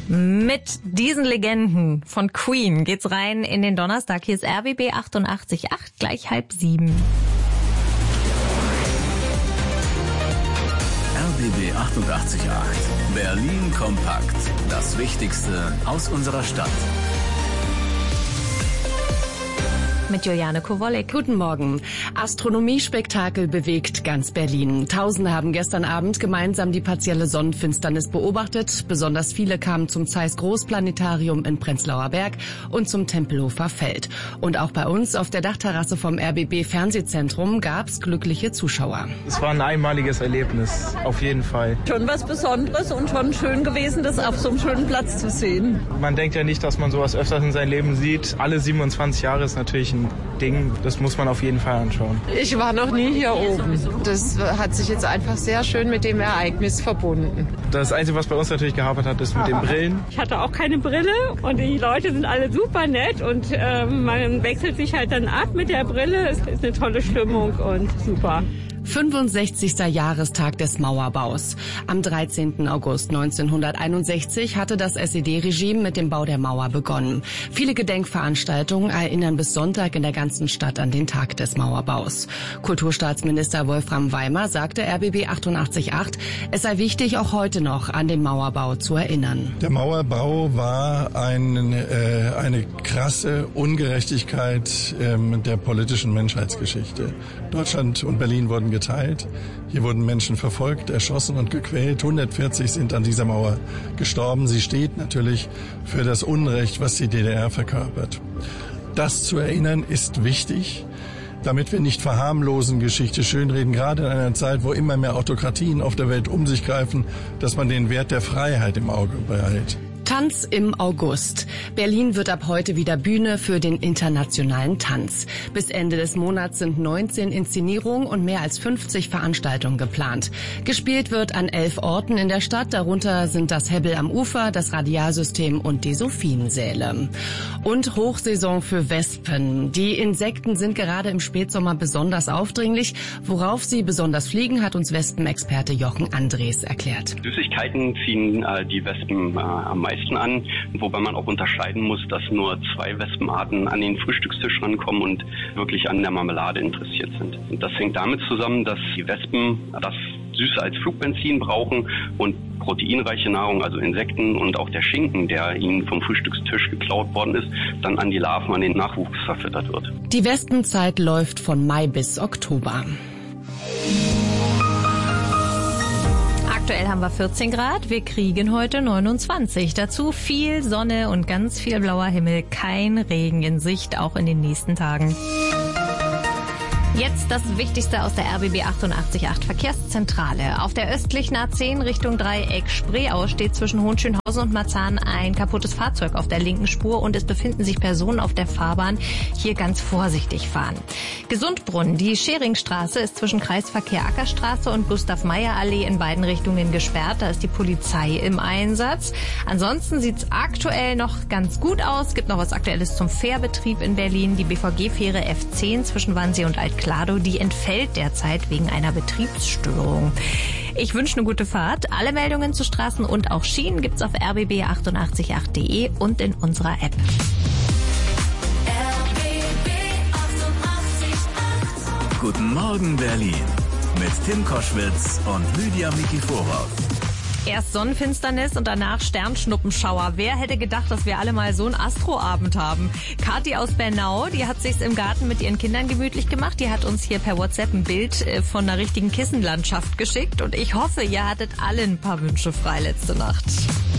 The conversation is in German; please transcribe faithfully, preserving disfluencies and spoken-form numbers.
Mit diesen Legenden von Queen geht's rein in den Donnerstag. Hier ist R B B achtundachtzig Komma acht, gleich halb sieben. R B B achtundachtzig Komma acht. Berlin kompakt. Das Wichtigste aus unserer Stadt. Mit Juliane Kowolek. Guten Morgen. Astronomiespektakel bewegt ganz Berlin. Tausende haben gestern Abend gemeinsam die partielle Sonnenfinsternis beobachtet. Besonders viele kamen zum Zeiss Großplanetarium in Prenzlauer Berg und zum Tempelhofer Feld. Und auch bei uns auf der Dachterrasse vom R B B Fernsehzentrum gab's glückliche Zuschauer. Es war ein einmaliges Erlebnis, auf jeden Fall. Schon was Besonderes und schon schön gewesen, das auf so einem schönen Platz zu sehen. Man denkt ja nicht, dass man sowas öfters in seinem Leben sieht. Alle siebenundzwanzig Jahre ist natürlich ein Ding, das muss man auf jeden Fall anschauen. Ich war noch nie hier oben. Das hat sich jetzt einfach sehr schön mit dem Ereignis verbunden. Das Einzige, was bei uns natürlich gehapert hat, ist mit den Brillen. Ich hatte auch keine Brille und die Leute sind alle super nett und äh, man wechselt sich halt dann ab mit der Brille. Es ist eine tolle Stimmung und super. fünfundsechzigster Jahrestag des Mauerbaus. Am dreizehnten August neunzehnhunderteinundsechzig hatte das S E D-Regime mit dem Bau der Mauer begonnen. Viele Gedenkveranstaltungen erinnern bis Sonntag in der ganzen Stadt an den Tag des Mauerbaus. Kulturstaatsminister Wolfram Weimer sagte R B B achtundachtzig Komma acht, es sei wichtig, auch heute noch an den Mauerbau zu erinnern. Der Mauerbau war ein, äh, eine krasse Ungerechtigkeit ähm, der politischen Menschheitsgeschichte. Deutschland und Berlin wurden geteilt. Hier wurden Menschen verfolgt, erschossen und gequält. hundertvierzig sind an dieser Mauer gestorben. Sie steht natürlich für das Unrecht, was die D D R verkörpert. Das zu erinnern ist wichtig, damit wir nicht verharmlosen, Geschichte schönreden, gerade in einer Zeit, wo immer mehr Autokratien auf der Welt um sich greifen, dass man den Wert der Freiheit im Auge behält. Tanz im August. Berlin wird ab heute wieder Bühne für den internationalen Tanz. Bis Ende des Monats sind neunzehn Inszenierungen und mehr als fünfzig Veranstaltungen geplant. Gespielt wird an elf Orten in der Stadt, darunter sind das Hebbel am Ufer, das Radialsystem und die Sophiensäle. Und Hochsaison für Wespen. Die Insekten sind gerade im Spätsommer besonders aufdringlich. Worauf sie besonders fliegen, hat uns Wespenexperte Jochen Andres erklärt. Süßigkeiten ziehen äh, die Wespen äh, am meisten an, wobei man auch unterscheiden muss, dass nur zwei Wespenarten an den Frühstückstisch rankommen und wirklich an der Marmelade interessiert sind. Und das hängt damit zusammen, dass die Wespen das Süße als Flugbenzin brauchen und proteinreiche Nahrung, also Insekten und auch der Schinken, der ihnen vom Frühstückstisch geklaut worden ist, dann an die Larven, an den Nachwuchs verfüttert wird. Die Wespenzeit läuft von Mai bis Oktober. Aktuell haben wir vierzehn Grad, wir kriegen heute neunundzwanzig. Dazu viel Sonne und ganz viel blauer Himmel, kein Regen in Sicht, auch in den nächsten Tagen. Jetzt das Wichtigste aus der R B B achtundachtzig Komma acht Verkehrszentrale. Auf der östlichen A zehn Richtung Dreieck Spreeau steht zwischen Hohenschönhausen und Marzahn ein kaputtes Fahrzeug auf der linken Spur und es befinden sich Personen auf der Fahrbahn. Hier ganz vorsichtig fahren. Gesundbrunn, die Scheringstraße ist zwischen Kreisverkehr Ackerstraße und Gustav-Meyer-Allee in beiden Richtungen gesperrt. Da ist die Polizei im Einsatz. Ansonsten sieht's aktuell noch ganz gut aus. Es gibt noch was Aktuelles zum Fährbetrieb in Berlin. Die B V G-Fähre F zehn zwischen Wannsee und Altkirch Klado, die entfällt derzeit wegen einer Betriebsstörung. Ich wünsche eine gute Fahrt. Alle Meldungen zu Straßen und auch Schienen gibt's auf r b b achtundachtzig Komma acht punkt de und in unserer App. R B B achtundachtzig Komma acht. Guten Morgen Berlin mit Tim Koschwitz und Lydia Mikiforov. Erst Sonnenfinsternis und danach Sternschnuppenschauer. Wer hätte gedacht, dass wir alle mal so einen Astroabend haben? Kathi aus Bernau, die hat sich's im Garten mit ihren Kindern gemütlich gemacht. Die hat uns hier per WhatsApp ein Bild von einer richtigen Kissenlandschaft geschickt. Und ich hoffe, ihr hattet alle ein paar Wünsche frei letzte Nacht.